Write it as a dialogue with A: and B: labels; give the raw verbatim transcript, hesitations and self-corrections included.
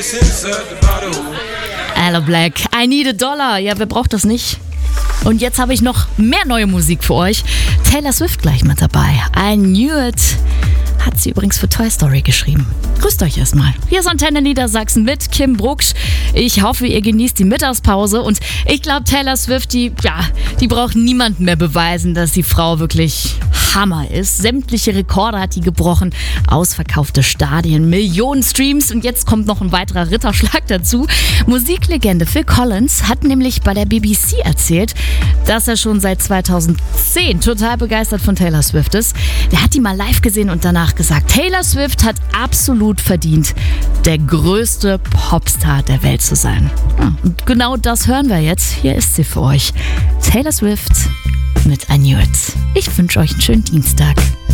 A: Aloe Blacc, I need a dollar. Ja, wer braucht das nicht? Und jetzt habe ich noch mehr neue Musik für euch. Taylor Swift gleich mit dabei. I knew it. Hat sie übrigens für Toy Story geschrieben. Grüßt euch erstmal. Hier ist Antenne Niedersachsen mit Kim Brucksch. Ich hoffe, ihr genießt die Mittagspause. Und ich glaube, Taylor Swift, die, ja, die braucht niemandem mehr beweisen, dass die Frau wirklich Hammer ist. Sämtliche Rekorde hat die gebrochen. Ausverkaufte Stadien, Millionen Streams. Und jetzt kommt noch ein weiterer Ritterschlag dazu. Musiklegende Phil Collins hat nämlich bei der B B C erzählt, dass er schon seit zweitausendzehn total begeistert von Taylor Swift ist. Der hat die mal live gesehen und danach gesagt, Taylor Swift hat absolut verdient, der größte Popstar der Welt zu sein. Ja, und genau das hören wir jetzt. Hier ist sie für euch. Taylor Swift mit I Knew It. Ich wünsche euch einen schönen Dienstag.